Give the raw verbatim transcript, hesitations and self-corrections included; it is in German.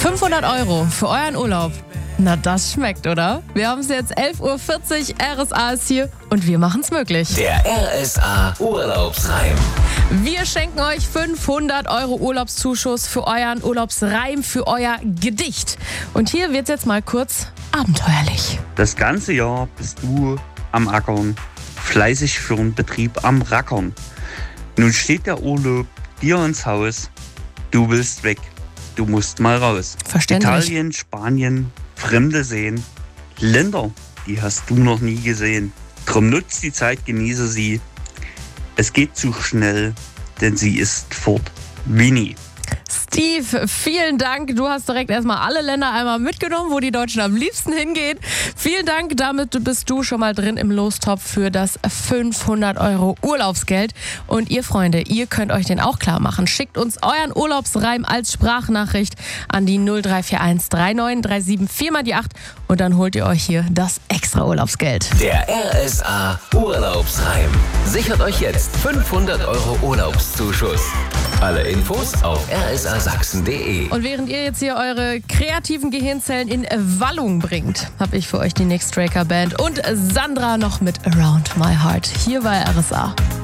fünfhundert Euro für euren Urlaub. Na, das schmeckt, oder? Wir haben es jetzt elf Uhr vierzig, R S A ist hier und wir machen es möglich. Der R S A Urlaubsreim. Wir schenken euch fünfhundert Euro Urlaubszuschuss für euren Urlaubsreim, für euer Gedicht. Und hier wird's jetzt mal kurz abenteuerlich. Das ganze Jahr bist du am Ackern, fleißig für den Betrieb am Rackern. Nun steht der Urlaub dir ins Haus, du willst weg, du musst mal raus. Verständlich. Italien, Spanien, Fremde sehen, Länder, die hast du noch nie gesehen. Drum nutzt die Zeit, genieße sie. Es geht zu schnell, denn sie ist fort wie nie. Steve, vielen Dank. Du hast direkt erstmal alle Länder einmal mitgenommen, wo die Deutschen am liebsten hingehen. Vielen Dank, damit bist du schon mal drin im Lostopf für das fünfhundert Euro Urlaubsgeld. Und ihr Freunde, ihr könnt euch den auch klar machen. Schickt uns euren Urlaubsreim als Sprachnachricht an die null drei vier eins drei neun drei sieben vier mal die acht und dann holt ihr euch hier das extra Urlaubsgeld. Der R S A Urlaubsreim. Sichert euch jetzt fünfhundert Euro Urlaubszuschuss. Alle Infos auf r s a sachsen punkt d e. Und während ihr jetzt hier eure kreativen Gehirnzellen in Wallung bringt, habe ich für euch die Nick Straker Band und Sandra noch mit Around My Heart hier bei R S A.